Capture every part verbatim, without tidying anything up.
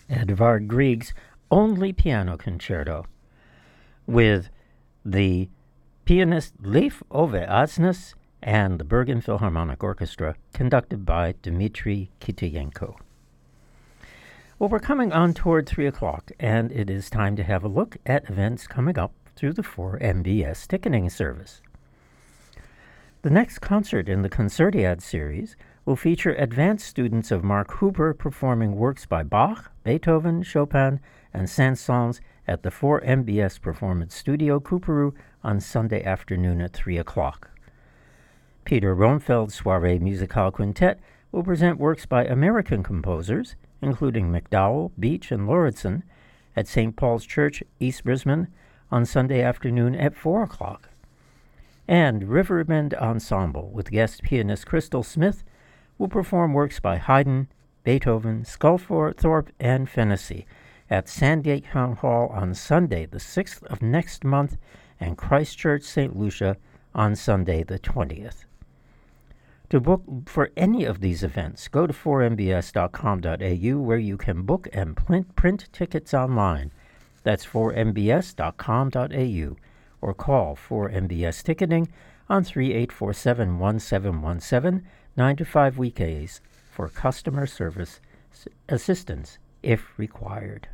Edvard Grieg's only piano concerto, with the pianist Leif Ove Asnes and the Bergen Philharmonic Orchestra, conducted by Dmitry Kitayenko. Well, we're coming on toward three o'clock, and it is time to have a look at events coming up through the four M B S ticketing service. The next concert in the Concertiad series will feature advanced students of Mark Huber performing works by Bach, Beethoven, Chopin, and Saint-Saëns at the four M B S Performance Studio, Cooperoo, on Sunday afternoon at three o'clock. Peter Romfeld's Soirée Musicale Quintet will present works by American composers, including McDowell, Beach, and Lauritsen, at Saint Paul's Church, East Brisbane, on Sunday afternoon at four o'clock. And Riverbend Ensemble, with guest pianist Crystal Smith, will perform works by Haydn, Beethoven, Sculthorpe, and Fennessy at Sandgate Town Hall on Sunday, the sixth of next month, and Christchurch, Saint Lucia, on Sunday, the twentieth. To book for any of these events, go to four m b s dot com dot a u, where you can book and print, print tickets online. That's four m b s dot com dot a u, or call four M B S Ticketing on three eight four seven, one seven one seven, nine to five weekdays for customer service assistance if required.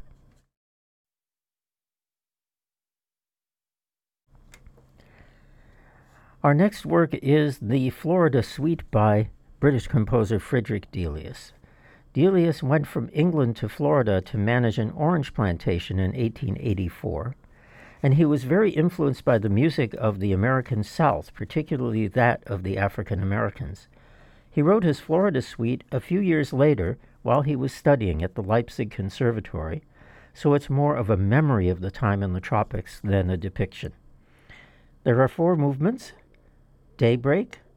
Our next work is the Florida Suite by British composer Frederick Delius. Delius went from England to Florida to manage an orange plantation in eighteen eighty-four, and he was very influenced by the music of the American South, particularly that of the African Americans. He wrote his Florida Suite a few years later while he was studying at the Leipzig Conservatory, so it's more of a memory of the time in the tropics than a depiction. There are four movements: Daybreak,